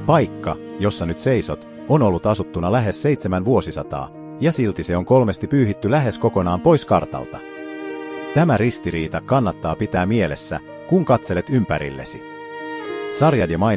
Paikka, jossa nyt seisot, on ollut asuttuna lähes 7 vuosisataa, ja silti se on kolmesti pyyhitty lähes kokonaan pois kartalta. Tämä ristiriita kannattaa pitää mielessä, kun katselet ympärillesi. Sarjat ja